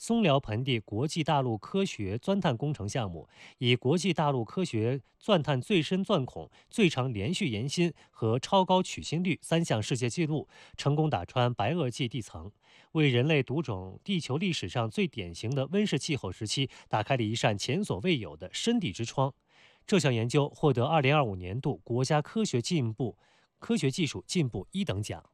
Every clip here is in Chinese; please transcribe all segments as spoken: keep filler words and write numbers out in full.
松辽盆地国际大陆科学钻探工程项目，以国际大陆科学钻探最深钻孔、最长连续岩心和超高取芯率三项世界纪录，成功打穿白垩纪地层，为人类读懂地球历史上最典型的温室气候时期打开了一扇前所未有的深地之窗。这项研究获得二零二五年度国家科学进步、科学技术进步一等奖。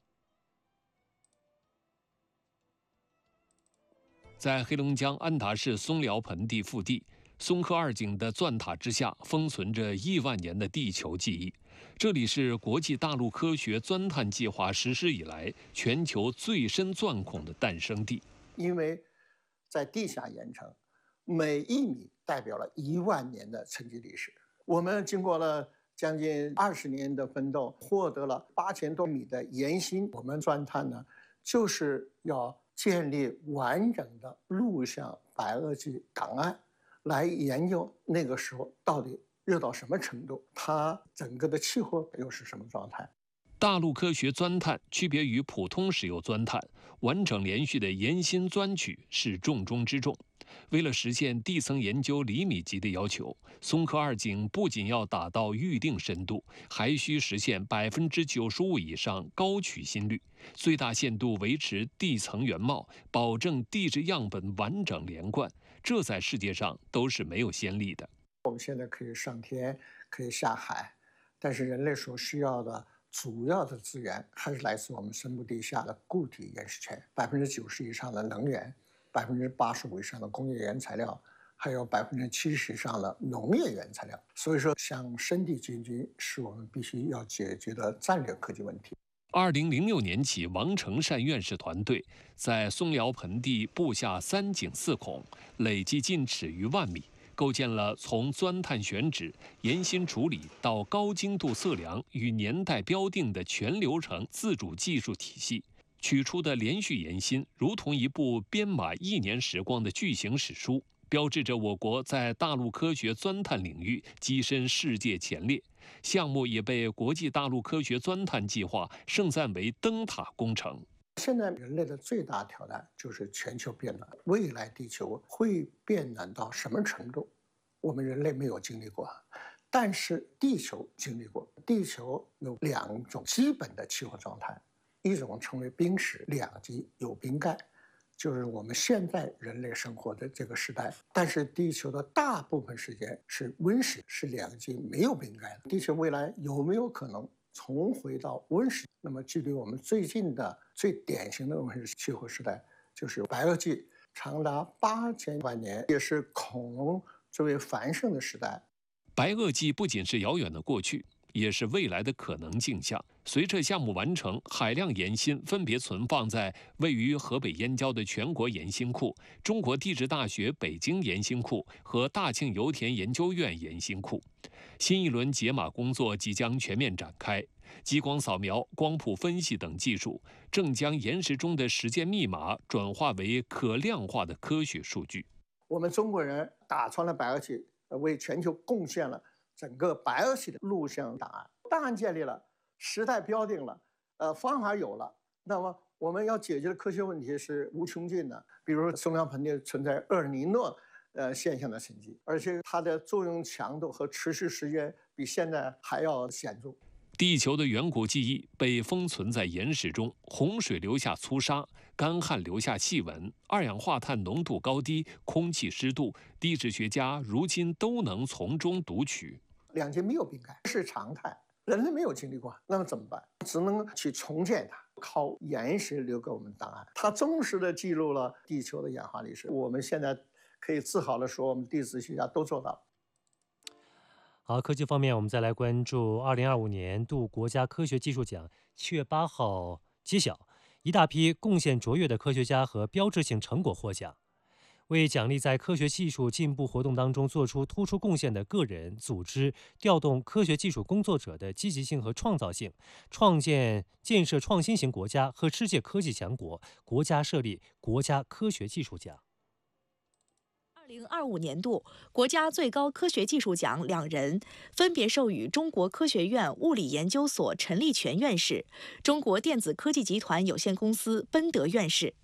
在黑龙江安达市松辽盆地腹地，松科二井的钻塔之下封存着亿万年的地球记忆。这里是国际大陆科学钻探计划实施以来全球最深钻孔的诞生地。 因为在地下岩层，每一米代表了一万年的沉积历史。我们经过了将近二十年的奋斗，获得了八千多米的岩心。我们钻探呢，就是要建立完整的陆相白垩纪档案，来研究那个时候到底热到什么程度，它整个的气候又是什么状态。 大陆科学钻探区别于普通石油钻探，完整连续的岩心钻取是重中之重。为了实现地层研究厘米级的要求，松科二井不仅要达到预定深度，还需实现百分之九十五以上高取芯率，最大限度维持地层原貌，保证地质样本完整连贯。这在世界上都是没有先例的。 我们现在可以上天，可以下海，但是人类所需要的主要的资源还是来自我们深部地下的固体岩石圈，百分之九十以上的能源，百分之八十五以上的工业原材料，还有百分之七十以上的农业原材料。所以说，向深地进军是我们必须要解决的战略科技问题。 二零零六年起，王成善院士团队在松辽盆地布下三井四孔，累计进尺逾万米，构建了从钻探选址、岩心处理到高精度测量与年代标定的全流程自主技术体系。取出的连续岩心如同一部编码一年时光的巨型史书，标志着我国在大陆科学钻探领域跻身世界前列。项目也被国际大陆科学钻探计划盛赞为灯塔工程。 现在人类的最大挑战就是全球变暖，未来地球会变暖到什么程度，我们人类没有经历过，但是地球经历过。地球有两种基本的气候状态，一种称为冰蚀，两极有冰盖，就是我们现在人类生活的这个时代。但是地球的大部分时间是温室，是两极没有冰盖的。地球未来有没有可能重回到温室？那么距离我们最近的最典型的温室气候时代就是白垩纪，长达八千万年，也是恐龙最为繁盛的时代。 白垩纪不仅是遥远的过去，也是未来的可能镜像。随着项目完成，海量岩心分别存放在位于河北燕郊的全国岩心库、中国地质大学北京岩心库和大庆油田研究院岩心库。新一轮解码工作即将全面展开，激光扫描、光谱分析等技术正将岩石中的时间密码转化为可量化的科学数据。 我们中国人打穿了白垩纪，为全球贡献了整个白垩纪的录像档案。档案建立了，时代标定了，呃，方法有了，那么我们要解决的科学问题是无穷尽的。比如说松辽盆地存在厄尔尼诺呃现象的沉积，而且它的作用强度和持续时间比现在还要显著。 地球的远古记忆被封存在岩石中，洪水留下粗沙，干旱留下细纹，二氧化碳浓度高低、空气湿度，地质学家如今都能从中读取。 两极没有冰盖是常态，人类没有经历过，那么怎么办？只能去重建它，靠岩石留给我们档案。它忠实地记录了地球的演化历史。我们现在可以自豪地说，我们地质学家都做到了。 好，科技方面，我们再来关注二零二五年度国家科学技术奖七月八号揭晓，一大批贡献卓越的科学家和标志性成果获奖。为奖励在科学技术进步活动当中做出突出贡献的个人、组织，调动科学技术工作者的积极性和创造性，创建建设创新型国家和世界科技强国，国家设立国家科学技术奖。 二零二五年度国家最高科学技术奖两人分别授予中国科学院物理研究所陈立全院士、中国电子科技集团有限公司奔德院士。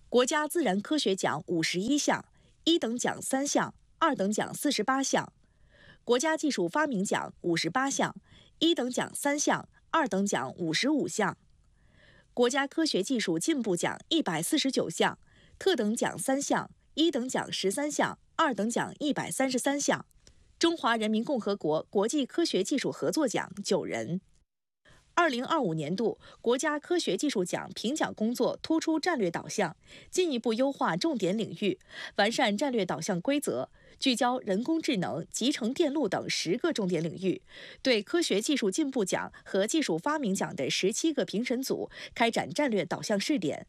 国家自然科学奖五十一项，一等奖三项，二等奖四十八项；国家技术发明奖五十八项，一等奖三项，二等奖五十五项；国家科学技术进步奖一百四十九项，特等奖三项，一等奖十三项，二等奖一百三十三项；中华人民共和国国际科学技术合作奖九人。二零二五年度国家科学技术奖评奖工作突出战略导向，进一步优化重点领域，完善战略导向规则，聚焦人工智能、集成电路等十个重点领域，对科学技术进步奖和技术发明奖的十七个评审组开展战略导向试点。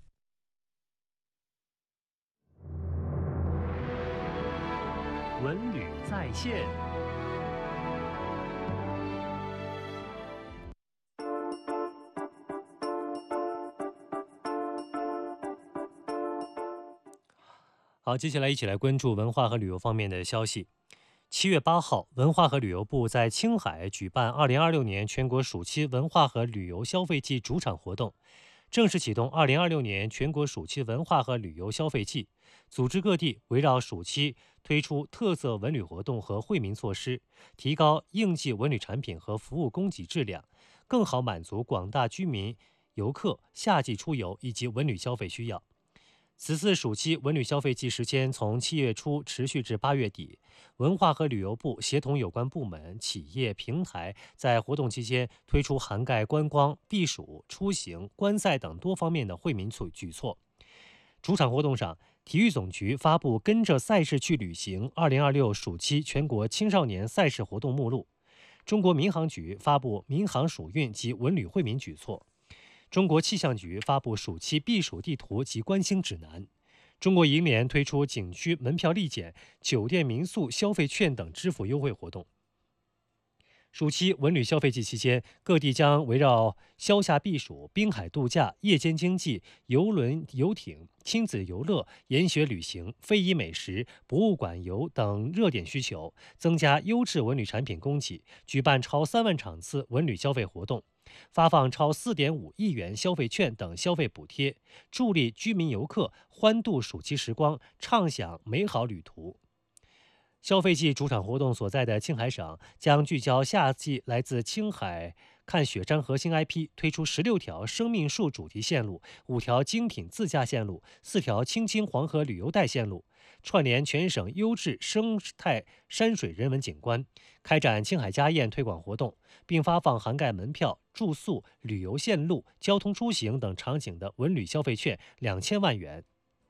文旅在线。好，接下来一起来关注文化和旅游方面的消息。七月八号，文化和旅游部在青海举办二零二六年全国暑期文化和旅游消费季主场活动，正式启动二零二六年全国暑期文化和旅游消费季，组织各地围绕暑期推出特色文旅活动和惠民措施，提高应季文旅产品和服务供给质量，更好满足广大居民、游客夏季出游以及文旅消费需要。此次暑期文旅消费季时间从七月初持续至八月底，文化和旅游部协同有关部门、企业、平台，在活动期间推出涵盖观光、避暑、出行、观赛等多方面的惠民措举措。主场活动上，体育总局发布“跟着赛事去旅行”二零二六暑期全国青少年赛事活动目录；中国民航局发布民航暑运及文旅惠民举措。中国气象局发布暑期避暑地图及观星指南，中国银联推出景区门票立减、酒店民宿消费券等支付优惠活动。暑期文旅消费季期间，各地将围绕消夏避暑、滨海度假、夜间经济、邮轮游艇、亲子游乐、研学旅行、非遗美食、博物馆游等热点需求，增加优质文旅产品供给，举办超三万场次文旅消费活动，发放超四点五亿元消费券等消费补贴，助力居民游客欢度暑期时光，畅享美好旅途。消费季主场活动所在的青海省将聚焦夏季来自青海看雪山核心 I P， 推出十六条生命树主题线路、五条精品自驾线路、四条青青黄河旅游带线路，串联全省优质生态山水人文景观，开展青海家宴推广活动，并发放涵盖门票、住宿、旅游线路、交通出行等场景的文旅消费券两千万元。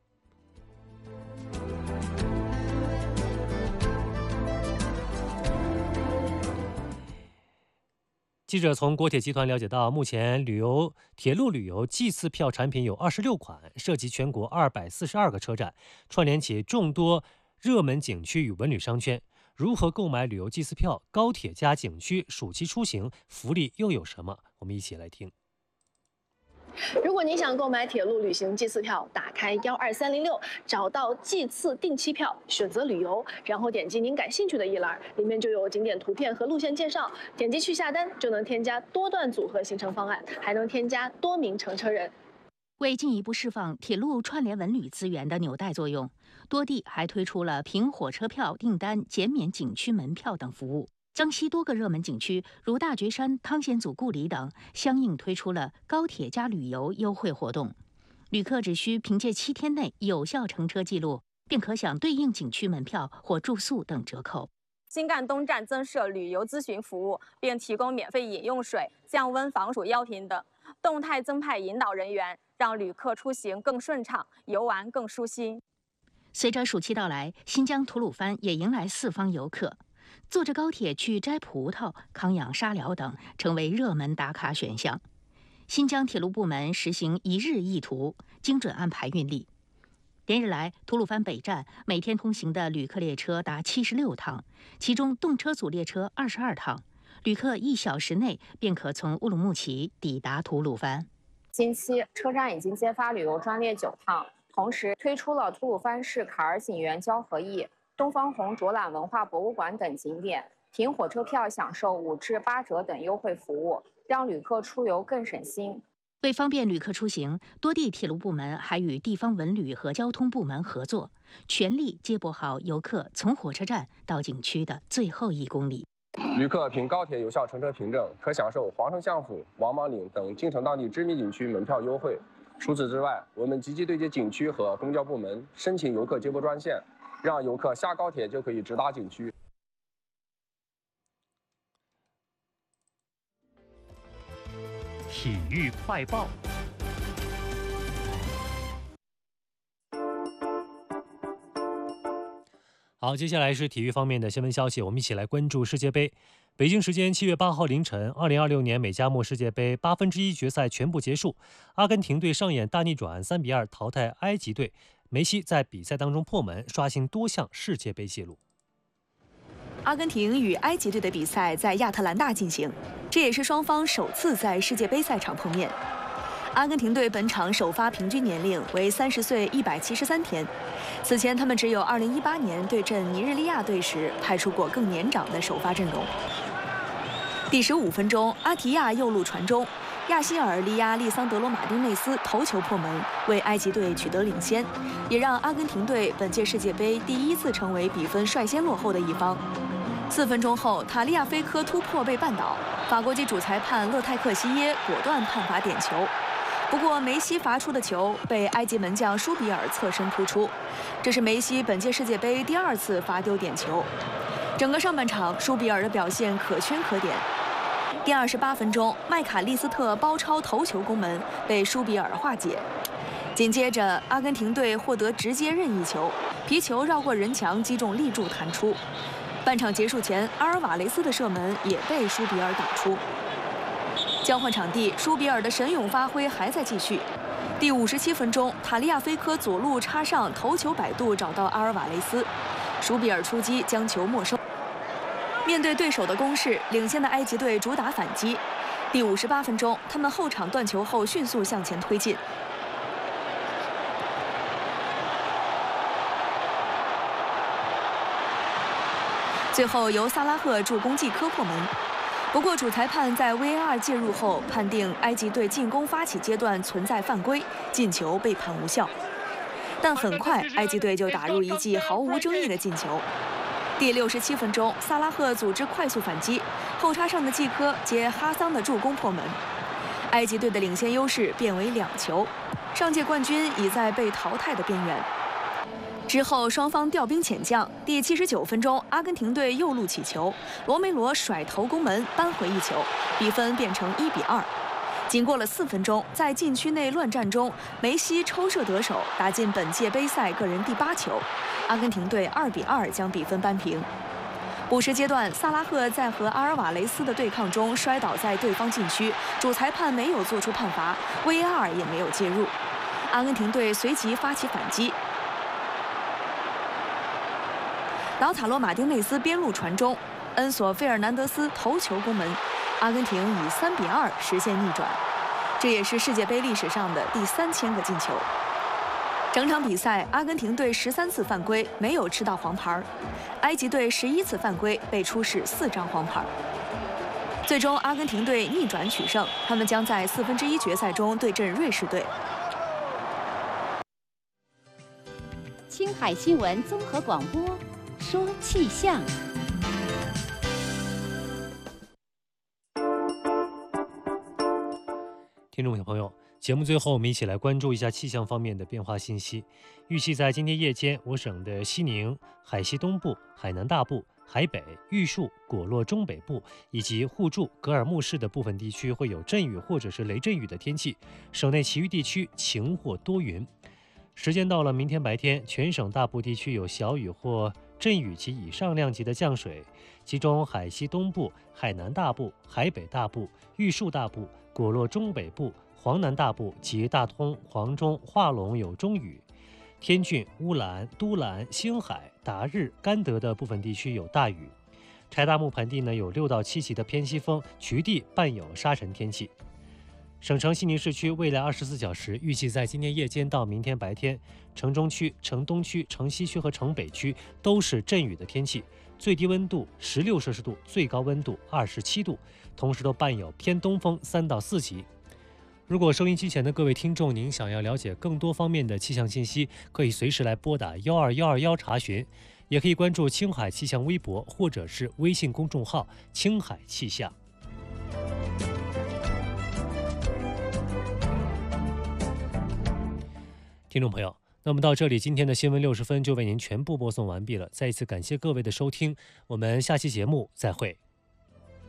记者从国铁集团了解到，目前旅游铁路旅游季次票产品有二十六款，涉及全国二百四十二个车站，串联起众多热门景区与文旅商圈。如何购买旅游季次票？高铁加景区暑期出行福利又有什么？我们一起来听。 如果你想购买铁路旅行季次票，打开幺二三零六，找到季次定期票，选择旅游，然后点击您感兴趣的一栏，里面就有景点图片和路线介绍，点击去下单就能添加多段组合行程方案，还能添加多名乘车人。 为进一步释放铁路串联文旅资源的纽带作用，多地还推出了凭火车票订单减免景区门票等服务。江西多个热门景区如大觉山、汤显祖故里等，相应推出了高铁加旅游优惠活动。旅客只需凭借七天内有效乘车记录，便可享对应景区门票或住宿等折扣。 新干东站增设旅游咨询服务，并提供免费饮用水、降温防暑药品等，动态增派引导人员，让旅客出行更顺畅，游玩更舒心。 随着暑期到来，新疆吐鲁番也迎来四方游客。坐着高铁去摘葡萄、康养沙疗等，成为热门打卡选项。新疆铁路部门实行一日一途，精准安排运力。连日来，吐鲁番北站每天通行的旅客列车达七十六趟，其中动车组列车二十二趟，旅客一小时内便可从乌鲁木齐抵达吐鲁番。 近期车站已经接发旅游专列九趟，同时推出了吐鲁番市坎儿景园交合驿、东方红卓览文化博物馆等景点，凭火车票享受五至八折等优惠服务，让旅客出游更省心。 为方便旅客出行，多地铁路部门还与地方文旅和交通部门合作，全力接驳好游客从火车站到景区的最后一公里。 旅客凭高铁有效乘车凭证，可享受皇城相府、王莽岭等京城当地知名景区门票优惠。除此之外，我们积极对接景区和公交部门，申请游客接驳专线，让游客下高铁就可以直达景区。 体育快报。 好，接下来是体育方面的新闻消息，我们一起来关注世界杯。北京时间七月八号凌晨，二零二六年美加墨世界杯八分之一决赛全部结束，阿根廷队上演大逆转，三比二淘汰埃及队。梅西在比赛当中破门，刷新多项世界杯纪录。 阿根廷与埃及队的比赛在亚特兰大进行，这也是双方首次在世界杯赛场碰面。阿根廷队本场首发平均年龄为三十岁一百七十三天，此前他们只有二零一八年对阵尼日利亚队时派出过更年长的首发阵容。第十五分钟，阿提亚右路传中，亚希尔力压利桑德罗马丁内斯头球破门，为埃及队取得领先，也让阿根廷队本届世界杯第一次成为比分率先落后的一方。四分钟后，塔利亚菲科突破被绊倒，法国籍主裁判勒泰克西耶果断判罚点球。不过梅西罚出的球被埃及门将舒比尔侧身扑出，这是梅西本届世界杯第二次罚丢点球。整个上半场，舒比尔的表现可圈可点。第二十八分钟，麦卡利斯特包抄头球攻门被舒比尔化解。紧接着，阿根廷队获得直接任意球，皮球绕过人墙击中立柱弹出。半场结束前，阿尔瓦雷斯的射门也被舒比尔打出。交换场地，舒比尔的神勇发挥还在继续。第五十七分钟，塔利亚菲科左路插上头球摆渡，找到阿尔瓦雷斯，舒比尔出击将球没收。面对对手的攻势，领先的埃及队主打反击。第五十八分钟，他们后场断球后迅速向前推进。最后由萨拉赫助攻季科破门，不过主裁判在 V A R 介入后判定埃及队进攻发起阶段存在犯规，进球被判无效。但很快埃及队就打入一记毫无争议的进球。第六十七分钟，萨拉赫组织快速反击，后插上的季科接哈桑的助攻破门，埃及队的领先优势变为两球，上届冠军已在被淘汰的边缘。之后双方调兵遣将，第七十九分钟，阿根廷队右路起球，罗梅罗甩头攻门扳回一球，比分变成一比二。仅过了四分钟，在禁区内乱战中，梅西抽射得手，打进本届杯赛个人第八球，阿根廷队二比二将比分扳平。补时阶段，萨拉赫在和阿尔瓦雷斯的对抗中摔倒在对方禁区，主裁判没有做出判罚 ，V A R 也没有介入，阿根廷队随即发起反击。劳塔罗马丁内斯边路传中，恩索费尔南德斯头球攻门，阿根廷以三比二实现逆转，这也是世界杯历史上的第三千个进球。整场比赛，阿根廷队十三次犯规没有吃到黄牌，埃及队十一次犯规被出示四张黄牌。最终，阿根廷队逆转取胜，他们将在四分之一决赛中对阵瑞士队。 青海新闻综合广播。说气象， 听众小朋友，节目最后我们一起来关注一下气象方面的变化信息。预计在今天夜间，我省的西宁、海西东部、海南大部、海北、玉树、果洛中北部以及互助、格尔木市的部分地区会有阵雨或者是雷阵雨的天气，省内其余地区晴或多云。时间到了明天白天，全省大部地区有小雨或阵雨及以上量级的降水，其中海西东部、海南大部、海北大部、玉树大部、果洛中北部、黄南大部及大通、黄中、化龙有中雨。天峻、乌兰、都兰、星海、达日、甘德的部分地区有大雨。柴达木盆地呢有六到七级的偏西风，局地伴有沙尘天气。省城西宁市区未来二十四小时预计在今天夜间到明天白天，城中区、城东区、城西区和城北区都是阵雨的天气，最低温度十六摄氏度，最高温度二十七度，同时都伴有偏东风三到四级。 如果收音机前的各位听众，您想要了解更多方面的气象信息，可以随时来拨打幺二幺二幺查询，也可以关注青海气象微博或者是微信公众号“青海气象”。听众朋友，那么到这里，今天的新闻六十分就为您全部播送完毕了。再一次感谢各位的收听，我们下期节目再会。